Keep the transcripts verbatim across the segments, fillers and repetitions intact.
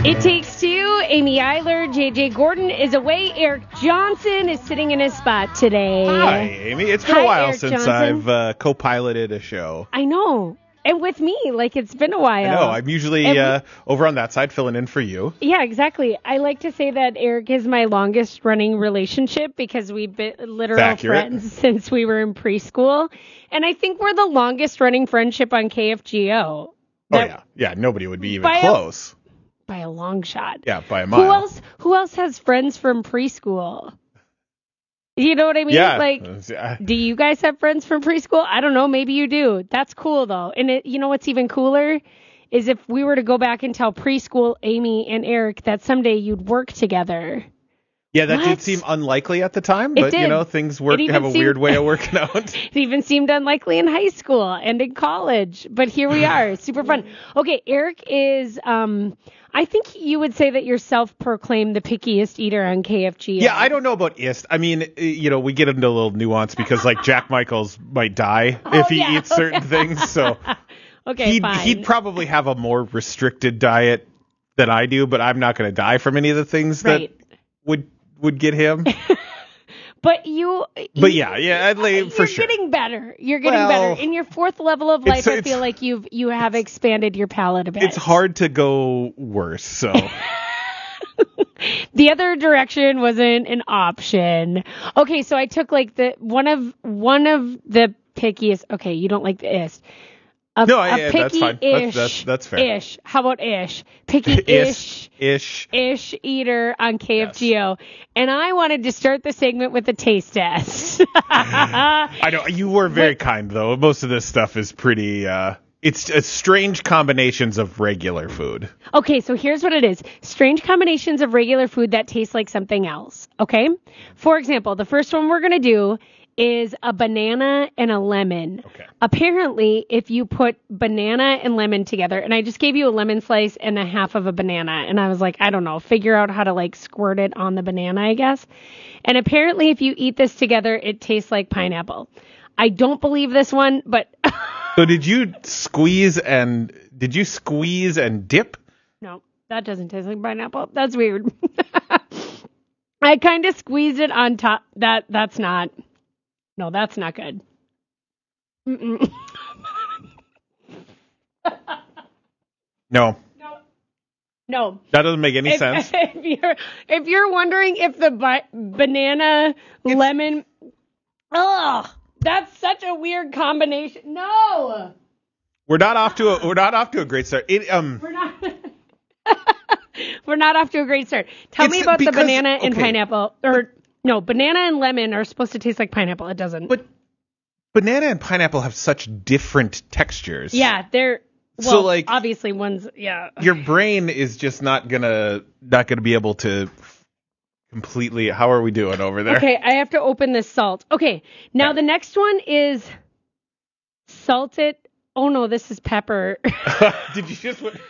It Takes Two. Amy Eiler, J J Gordon is away. Eric Johnson is sitting in his spot today. Hi, Amy. It's been Hi, a while Eric since Johnson. I've uh, co-piloted a show. I know. And with me, like, it's been a while. I know. I'm usually And we- uh, over on that side filling in for you. Yeah, exactly. I like to say that Eric is my longest running relationship because we've been literal Accurate. friends since we were in preschool. And I think we're the longest running friendship on K F G O. Oh, That- yeah. Yeah, nobody would be even By a- close. By a long shot. Yeah, by a mile. Who else Who else has friends from preschool? You know what I mean? Yeah. Like, Uh, do you guys have friends from preschool? I don't know. Maybe you do. That's cool, though. And it, you know what's even cooler is if we were to go back and tell preschool Amy and Eric that someday you'd work together. yeah, that What? did seem unlikely at the time, It but, you did. know, things work It even have a seemed- weird way of working out. It even seemed unlikely in high school and in college. But here we are. Super fun. Okay, Eric is, um, I think you would say that you're self-proclaimed the pickiest eater on K F G. Yeah, I don't know about ist. I mean, uh, you know, we get into a little nuance because, like, Jack Michaels might die if he Oh, yeah. eats certain things, so Okay, he'd, fine. he'd probably have a more restricted diet than I do, but I'm not going to die from any of the things Right. that would would get him. But you, But yeah, yeah, I'd lay you're for sure. getting better. You're getting Well, better. In your fourth level of life, it's- I it's- feel like you've you have expanded your palate a bit. It's hard to go worse, so The other direction wasn't an option. Okay, so I took like the one of one of the pickiest. Okay, you don't like the ist. A, No, a yeah, that's picky fine. That's- ish. that's- that's fair. Ish. How about ish? Picky ish. ish, ish. Ish eater on K F G O. And I wanted to start the segment with a taste test. I know you were very kind though. Most of this stuff is pretty. Uh, it's, it's strange combinations of regular food. Okay, so here's what it is. Strange combinations of regular food that taste like something else. Okay? For example, the first one we're going to do is a banana and a lemon. Okay. Apparently, if you put banana and lemon together, and I just gave you a lemon slice and a half of a banana, and I was like, I don't know, figure out how to like squirt it on the banana, I guess. And apparently, if you eat this together, it tastes like pineapple. I don't believe this one, but So did you squeeze and did you squeeze and dip? no, that doesn't taste like pineapple. That's weird. I kind of squeezed it on top. That that's not. No, that's not good. Mm-mm. No, No. No. that doesn't make any If, sense. if you're if you're wondering if the ba- banana lemon, ugh, that's such a weird combination. No, We're not off to a we're not off to a great start. It um we're not. We're not off to a great start. Tell me It's about the because- banana and okay. pineapple, or no, banana and lemon are supposed to taste like pineapple. It doesn't. but banana and pineapple have such different textures. Yeah, they're well, So, like- obviously one's yeah. Your brain is just not gonna not gonna be able to completely. How are we doing over there? Okay, I have to open this salt. Okay, now Okay. the next one is salted. Oh no, this is pepper. Did you just? What?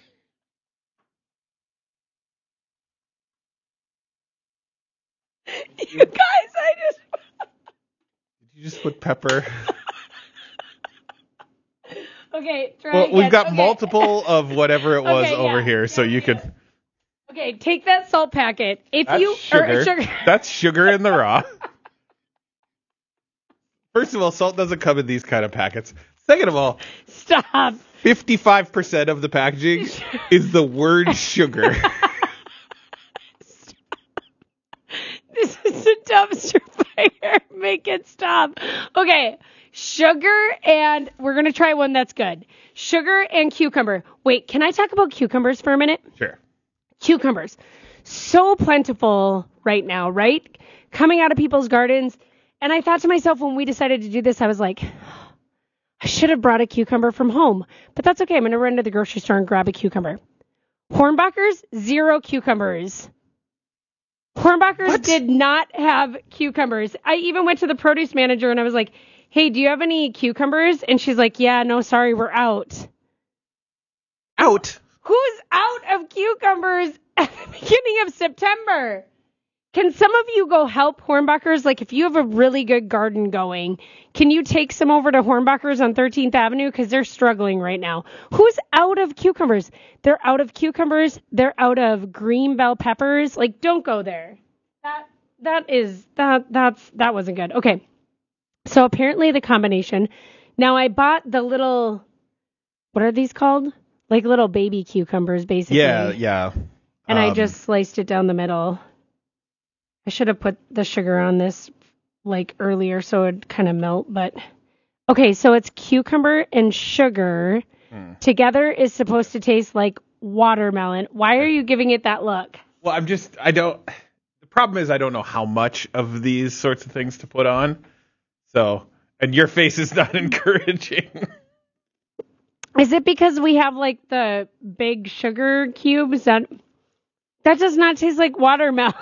You guys, I just. Did you just put pepper? Okay, try Well, again. we've got Okay. multiple of whatever it was Okay, over yeah. here, so Yeah, you yeah. could. Okay, take that salt packet. If That's you sugar. Or, sugar. That's sugar in the raw. First of all, salt doesn't come in these kind of packets. Second of all, Stop. fifty-five percent of the packaging is the word sugar. This is a dumpster fire. Make it stop. Okay, sugar and we're gonna try one that's good. Sugar and cucumber. Wait, can I talk about cucumbers for a minute? Sure. Cucumbers. So plentiful right now, right? Coming out of people's gardens. And I thought to myself when we decided to do this, I was like, I should have brought a cucumber from home. But that's okay. I'm going to run to the grocery store and grab a cucumber. Hornbachers, zero cucumbers. Hornbachers What? did not have cucumbers. I even went to the produce manager and I was like, hey, do you have any cucumbers? And she's like, yeah, no, sorry, we're out. Out. Who's out of cucumbers at the beginning of September? Can some of you go help Hornbuckers? Like, if you have a really good garden going, can you take some over to Hornbuckers on thirteenth Avenue? Because they're struggling right now. Who's out of cucumbers? They're out of cucumbers. They're out of green bell peppers. Like, don't go there. That that is that that's that wasn't good. Okay, so apparently the combination. Now I bought the little. What are these called? Like little baby cucumbers, basically. Yeah, yeah. And um, I just sliced it down the middle. I should have put the sugar on this like earlier so it'd kind of melt, but okay, so it's cucumber and sugar hmm. together is supposed to taste like watermelon. Why are you giving it that look? Well, I'm just, I don't, the problem is I don't know how much of these sorts of things to put on. So, and your face is not encouraging. Is it because we have like the big sugar cubes that, that does not taste like watermelon?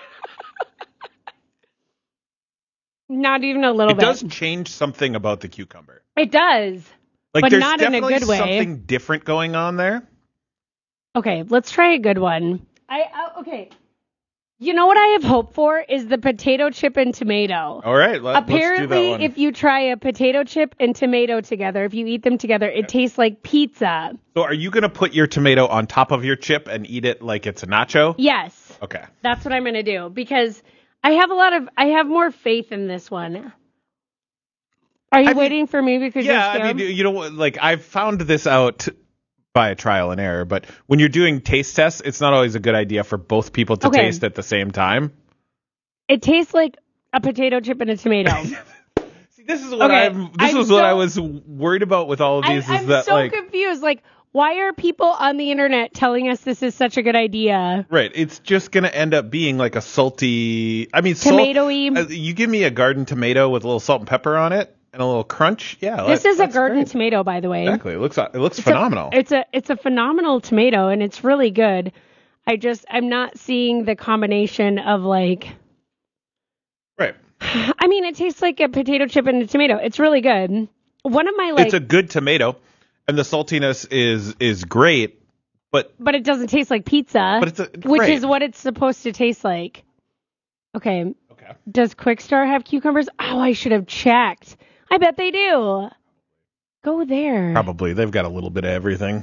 Not even a little it bit. It does change something about the cucumber. It does. Like, but there's not in a definitely good way. Something different going on there. Okay, let's try a good one. I uh, okay. You know what I have hope for is the potato chip and tomato. All right, let, Apparently, let's do that one. If you try a potato chip and tomato together, if you eat them together, it okay. tastes like pizza. So are you going to put your tomato on top of your chip and eat it like it's a nacho? Yes. Okay. That's what I'm going to do because I have a lot of, I have more faith in this one. Are you I waiting mean, for me because yeah, you're scared? I mean, you know, like I've found this out by trial and error, but when you're doing taste tests, it's not always a good idea for both people to okay. taste at the same time. It tastes like a potato chip and a tomato. See, this is what okay. I'm. This I'm was so, what I was worried about with all of these. I, is I'm that so like, confused. Like, why are people on the internet telling us this is such a good idea? Right. It's just gonna end up being like a salty. I mean, tomatoey. Salt, uh, you give me a garden tomato with a little salt and pepper on it and a little crunch. Yeah. This that, is a garden great. tomato, by the way. Exactly. It looks. It looks it's phenomenal. A, it's a. It's a phenomenal tomato, and it's really good. I just. I'm not seeing the combination of like. Right. I mean, it tastes like a potato chip and a tomato. It's really good. One of my like. It's a good tomato, and the saltiness is is great, but. But it doesn't taste like pizza. But it's a, which right. is what it's supposed to taste like. Okay. Okay. Does Quick Start have cucumbers? Oh, I should have checked. I bet they do. Go there. Probably. They've got a little bit of everything.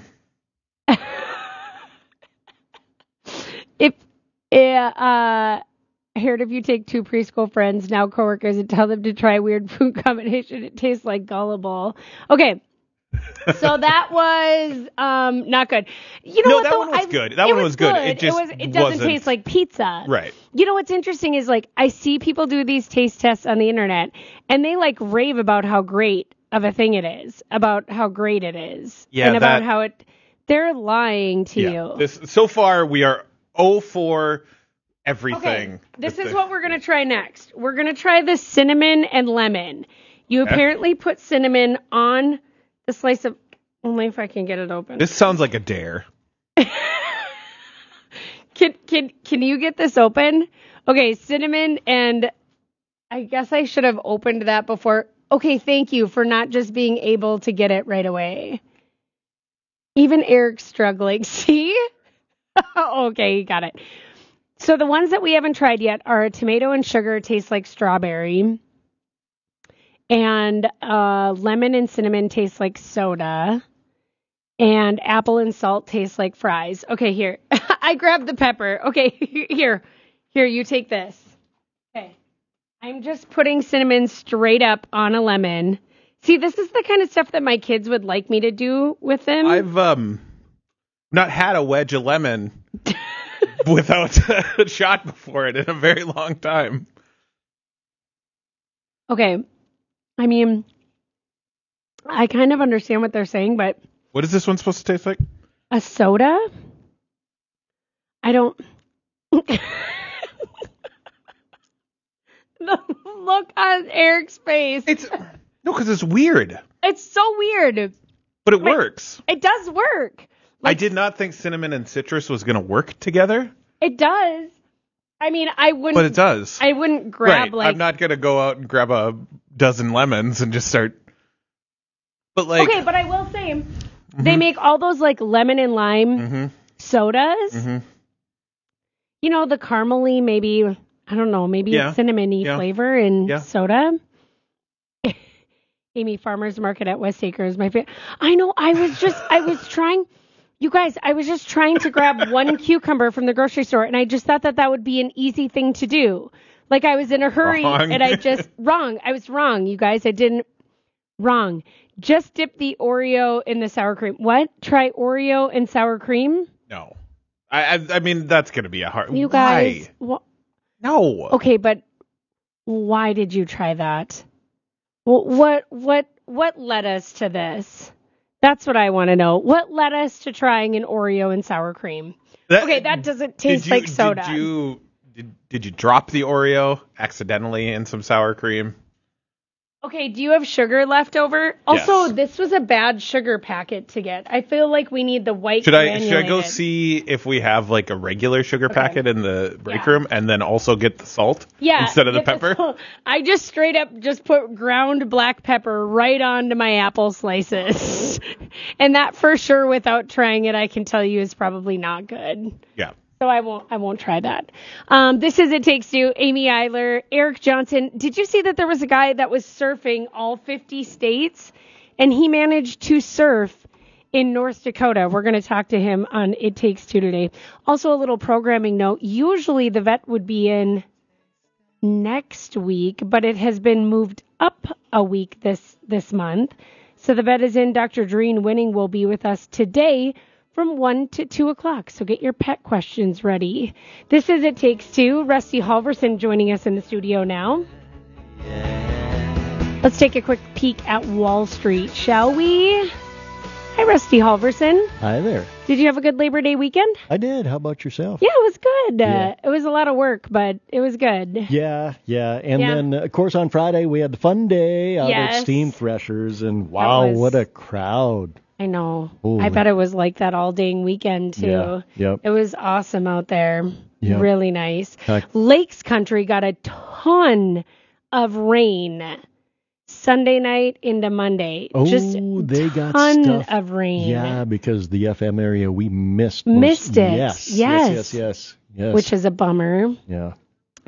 if, yeah, uh. I heard if you take two preschool friends, now coworkers, and tell them to try weird food combination, it tastes like gullible. Okay. So that was um, not good. You know no, what, that though? one was I, good. That one was, was good. good. It just it, was, it doesn't wasn't... taste like pizza. Right. You know what's interesting is, like, I see people do these taste tests on the internet, and they, like, rave about how great of a thing it is, about how great it is, yeah, and about that... how it... They're lying to yeah. you. This, so far, we are oh for... everything. Okay, this is the... what we're going to try next. We're going to try the cinnamon and lemon. You okay. apparently put cinnamon on the slice of... Only if I can get it open. This sounds like a dare. can, can, can you get this open? Okay, cinnamon and... I guess I should have opened that before. Okay, thank you for not just being able to get it right away. Even Eric's struggling. See? Okay, you got it. So the ones that we haven't tried yet are tomato and sugar taste like strawberry. And uh, lemon and cinnamon taste like soda. And apple and salt taste like fries. Okay, here. I grabbed the pepper. Okay, here. Here, you take this. Okay. I'm just putting cinnamon straight up on a lemon. See, this is the kind of stuff that my kids would like me to do with them. I've um not had a wedge of lemon without a shot before it in a very long time. Okay. I mean, I kind of understand what they're saying, but... What is this one supposed to taste like? A soda? I don't... The look on Eric's face. It's... No, because it's weird. It's so weird. But it works. It does work. Like, I did not think cinnamon and citrus was going to work together. It does. I mean, I wouldn't... But it does. I wouldn't grab, right. like... I'm not going to go out and grab a dozen lemons and just start... But, like... Okay, but I will say, mm-hmm. they make all those, like, lemon and lime mm-hmm. sodas. Mm-hmm. You know, the caramely, maybe... I don't know, maybe Yeah. a cinnamony Yeah. flavor in Yeah. soda. Amy, Farmers Market at West Acres, my favorite. I know, I was just, I was trying, you guys, I was just trying to grab one cucumber from the grocery store, and I just thought that that would be an easy thing to do. Like I was in a hurry, Wrong. and I just, wrong, I was wrong, you guys, I didn't, wrong. Just dip the Oreo in the sour cream. What? Try Oreo and sour cream? No. I I, I mean, that's going to be a hard... You guys, Why? wh- No. okay, but why did you try that? Well, what what what led us to this? That's what I want to know. What led us to trying an Oreo and sour cream? That- Okay, that doesn't taste did you, like soda. Did you did, did you drop the Oreo accidentally in some sour cream? Okay, do you have sugar left over? Also, Yes. this was a bad sugar packet to get. I feel like we need the white Should I should I go granulated. see if we have like a regular sugar Okay. packet in the break Yeah. room, and then also get the salt Yeah, instead of the get pepper? salt. I just straight up just put ground black pepper right onto my apple slices. And that for sure, without trying it, I can tell you is probably not good. Yeah. So I won't I won't try that. Um, this is It Takes Two. Amy Eiler, Eric Johnson. Did you see that there was a guy that was surfing all fifty states, and he managed to surf in North Dakota? We're going to talk to him on It Takes Two today. Also, a little programming note. Usually the vet would be in next week, but it has been moved up a week this this month. So the vet is in. Doctor Doreen Winning will be with us today from one to two o'clock. So get your pet questions ready. This is It Takes Two. Rusty Halverson joining us in the studio now. Let's take a quick peek at Wall Street, shall we? Hi, Rusty Halverson. Hi there. Did you have a good Labor Day weekend? I did. How about yourself? Yeah, it was good. Yeah. Uh, it was a lot of work, but it was good. Yeah, yeah. And Yeah. then, of course, on Friday, we had the fun day out Yes. at Steam Threshers. And wow, was- what a crowd. I know. Holy. I bet it was like that all dang weekend, too. Yeah, yep. It was awesome out there. Yep. Really nice. Heck. Lakes Country got a ton of rain Sunday night into Monday. Oh, Just they got ton stuff. of rain. Yeah, because the F M area, we missed. Missed it. Yes, Yes. yes, yes, yes. yes. Which is a bummer. yeah.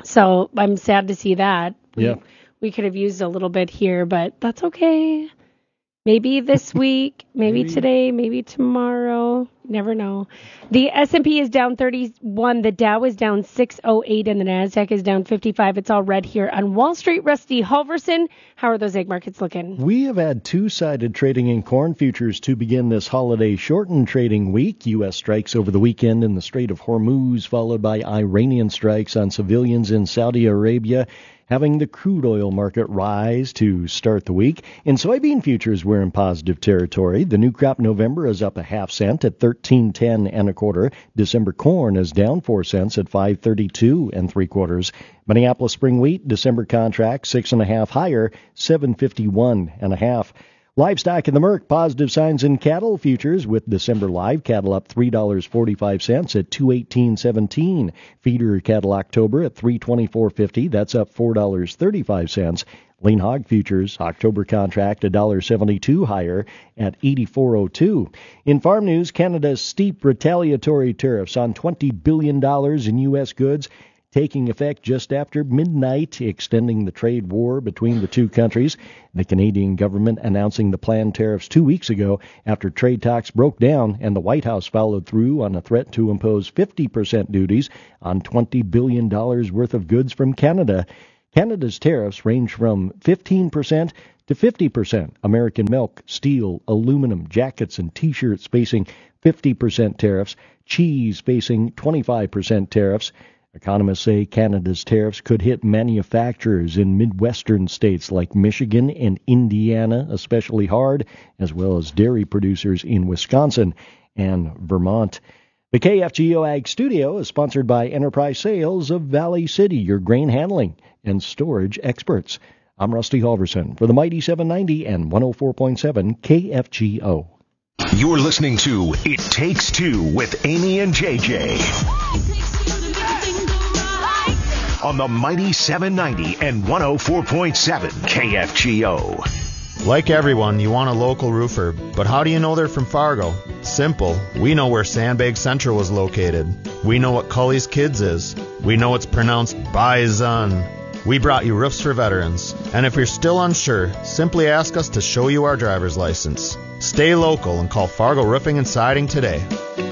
So I'm sad to see that. We, Yeah. we could have used a little bit here, but that's okay. Maybe this week, maybe, Maybe. today, maybe tomorrow. Never know. The S and P is down thirty-one. The Dow is down six oh eight, and the NASDAQ is down fifty-five. It's all red here on Wall Street. Rusty Halverson, how are those egg markets looking? We have had two-sided trading in corn futures to begin this holiday shortened trading week. U S strikes over the weekend in the Strait of Hormuz, followed by Iranian strikes on civilians in Saudi Arabia, having the crude oil market rise to start the week. In soybean futures, we're in positive territory. The new crop November is up a half cent at thirteen ten and a quarter. December corn is down four cents at five thirty-two and three quarters. Minneapolis spring wheat, December contract six and a half higher, seven fifty-one and a half. Livestock in the Merc, positive signs in cattle futures with December live cattle up three dollars and forty-five cents at two eighteen seventeen. Feeder cattle October at three twenty-four fifty. That's up four dollars and thirty-five cents. Lean hog futures, October contract one dollar and seventy-two higher at eighty-four oh two. In farm news, Canada's steep retaliatory tariffs on twenty billion dollars in U S goods taking effect just after midnight, extending the trade war between the two countries. The Canadian government announcing the planned tariffs two weeks ago after trade talks broke down, and the White House followed through on a threat to impose fifty percent duties on twenty billion dollars worth of goods from Canada. Canada's tariffs range from fifteen percent to fifty percent. American milk, steel, aluminum, jackets, and T-shirts facing fifty percent tariffs. Cheese facing twenty-five percent tariffs. Economists say Canada's tariffs could hit manufacturers in Midwestern states like Michigan and Indiana especially hard, as well as dairy producers in Wisconsin and Vermont. The K F G O Ag Studio is sponsored by Enterprise Sales of Valley City, your grain handling and storage experts. I'm Rusty Halverson for the Mighty seven ninety and one oh four point seven K F G O. You're listening to It Takes Two with Amy and J J on the Mighty seven ninety and one oh four point seven K F G O. Like everyone, you want a local roofer, but how do you know they're from Fargo? simple. We know where Sandbag Central was located. We know what Cully's Kids is. We know it's pronounced Bison. We brought you Roofs for Veterans. And if you're still unsure, simply ask us to show you our driver's license. Stay local and call Fargo Roofing and Siding today.